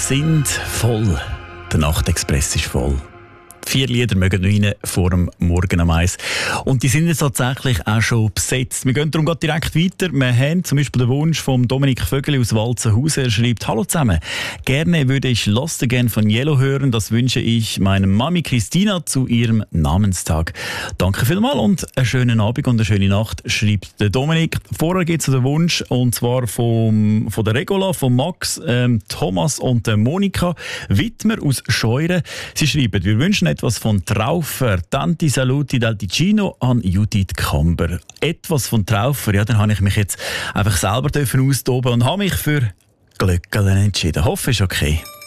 sind voll. Der Nachtexpress ist voll. 4 Lieder mögen rein vor dem Morgen am 1. Und die sind jetzt tatsächlich auch schon besetzt. Wir gehen darum gerade direkt weiter. Wir haben zum Beispiel den Wunsch von Dominik Vögeli aus Walzenhausen. Er schreibt: Hallo zusammen. Gerne würde ich Lost Again von Yellow hören. Das wünsche ich meiner Mami Christina zu ihrem Namenstag. Danke vielmals und einen schönen Abend und eine schöne Nacht, schreibt der Dominik. Vorher gibt es den Wunsch, und zwar von der Regula, von Max, Thomas und Monika Wittmer aus Scheuren. Sie schreiben: Wir wünschen etwas von Traufer, Tanti Saluti dal Ticino an Judith Kamber. Etwas von Traufer, ja, dann habe ich mich jetzt einfach selber austoben und habe mich für Glöckelen entschieden. Hoffe, ist okay.